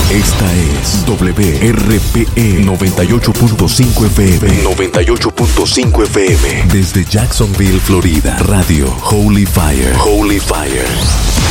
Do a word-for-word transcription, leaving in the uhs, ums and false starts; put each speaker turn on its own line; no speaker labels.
Esta es W R P E noventa y ocho punto cinco F M. noventa y ocho punto cinco F M. Desde Jacksonville, Florida. Radio Holy Fire. Holy Fire.